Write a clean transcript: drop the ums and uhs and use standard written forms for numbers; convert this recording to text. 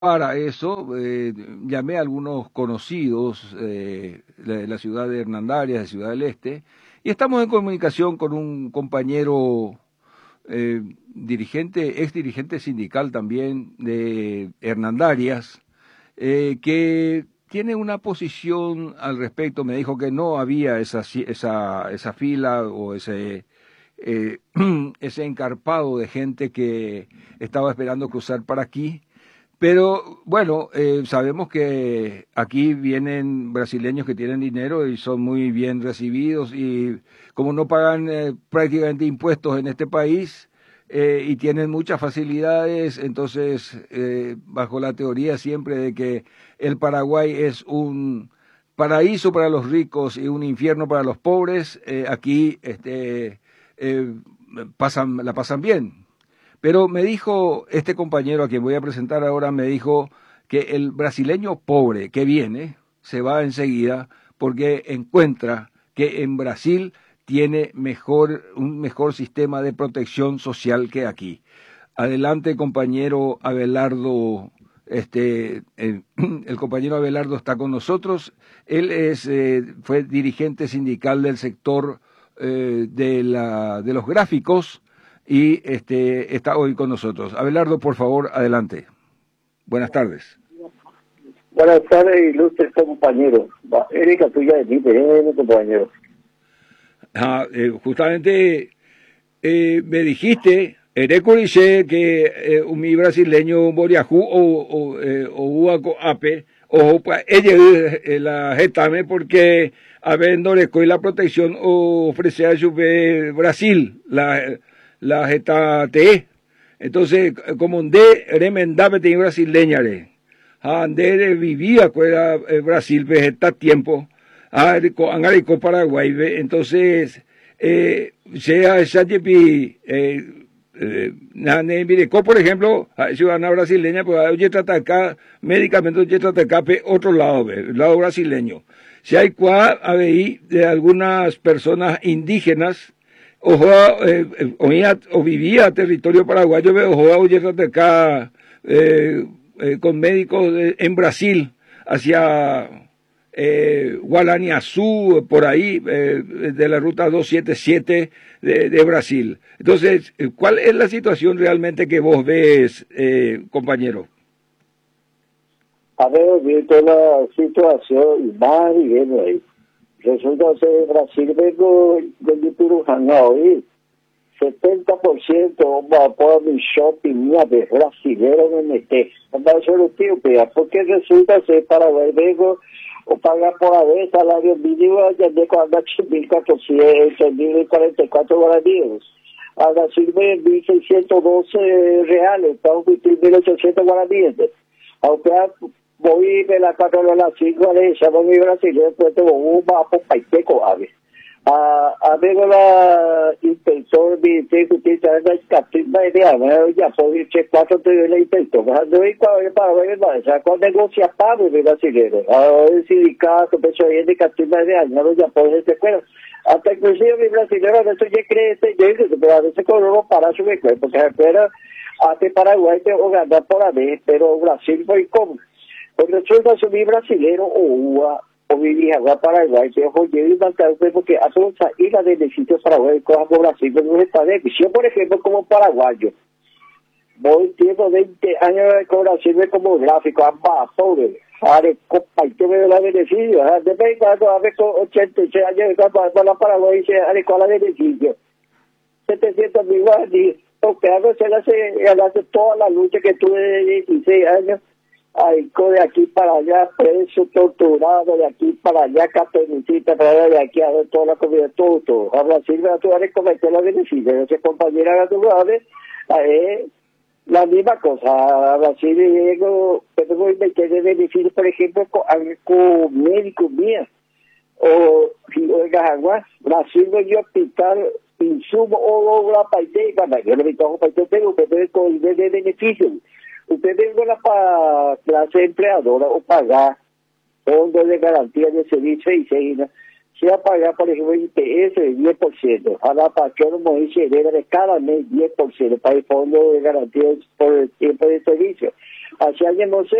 Para eso, llamé a algunos conocidos de la ciudad de Hernandarias, de Ciudad del Este, y estamos en comunicación con un compañero dirigente, ex dirigente sindical también de Hernandarias, que tiene una posición al respecto. Me dijo que no había esa fila o ese encarpado de gente que estaba esperando cruzar para aquí. Pero bueno, sabemos que aquí vienen brasileños que tienen dinero y son muy bien recibidos, y como no pagan prácticamente impuestos en este país y tienen muchas facilidades, entonces bajo la teoría siempre de que el Paraguay es un paraíso para los ricos y un infierno para los pobres, aquí eh, la pasan bien. Pero me dijo este compañero a quien voy a presentar ahora, me dijo que el brasileño pobre que viene se va enseguida porque encuentra que en Brasil tiene un mejor sistema de protección social que aquí. Adelante, compañero Abelardo. El compañero Abelardo está con nosotros. Él fue dirigente sindical del sector de los gráficos y está hoy con nosotros. Abelardo, por favor, adelante. Buenas tardes. Buenas tardes, ilustres compañeros. Erika, tuya de mi compañero. Justamente me dijiste, dice que mi brasileño Boriajú o Uaco Ape, o ella la getame porque habiendo la protección ofrece a su Brasil, la jeta te. Entonces, como de remendable te brasileña ande vivía fuera Brasil vegeta tiempo angarico Paraguay entonces sea Sayepi Mireco, por ejemplo, ciudadana brasileña, pues oye trata acá medicamentos, oye trata acá otro lado, el lado brasileño. Si hay de algunas personas indígenas ojo, o vivía territorio paraguayo, ojo, oye trata acá con médicos en Brasil, hacia Gualaniazú, por ahí, de la ruta 277 de Brasil. Entonces, ¿cuál es la situación realmente que vos ves, compañero? A ver, visto la situación, más bien ahí. Resulta que Brasil vengo de Turuján hoy. 70% va por mi shopping mía de brasilero me meté. Anda a ser un tío, porque resulta que para ver vengo o pagar por la vez salario mínimo ya de cuando 1.400, 1.044 guaraníes. Ahora sirve 1.612 reales, estamos con 1.800 guaraníes. Aunque voy de la 4 de las 5 de esa, voy a brasileño, pues tengo un mapa paiteco, a ver. A ver la inspector me dice que usted está en la escapisma de ya puedo ir cuatro de la inspector. No hay para ver más, o sea, con negocia pago de brasileño. El sindicato, eso ahí de escapisma de año, ya puedo ir cuenta. Hasta inclusive mi brasileño, a veces ya cree pero a veces con uno para su cuerpo, porque afuera, hasta Paraguay tengo que ganar por la vez, pero Brasil fue como. Porque resulta que mi brasileño o vivía agua Paraguay, que ojo, yo iba a porque a todos ir a beneficios Paraguay, como Brasil, pero no está de yo, por ejemplo, como paraguayo, voy tiempo 20 años de cobración como gráfico, ambas, pobre, haré copa y te veo la beneficio, de vez en cuando, a ver, con 86 años de para la Paraguay, se haré con la beneficio, 700.000 guaraníes, porque algo se hace toda la lucha que tuve de 16 años, ay, de aquí para allá, preso, torturado, de aquí para allá, capenicita, para allá, de aquí a ver toda la comida, todo. A Brasil, a tu cometer los beneficios, ese compañera, a tu la misma cosa. A Brasil, llego, tengo que meter de beneficios, por ejemplo, con médicos míos, o Gajaguas, Brasil, no hay hospital, insumo, o la paite, yo no me toco paite, tengo que tener con de beneficios. Usted venga la clase empleadora o pagar fondos de garantía de servicio y seguida. se va a pagar, por ejemplo, IPS de 10%, a la patrón Moisés Herrera de cada mes 10% para el fondo de garantía por el tiempo de servicio. Hace años no sé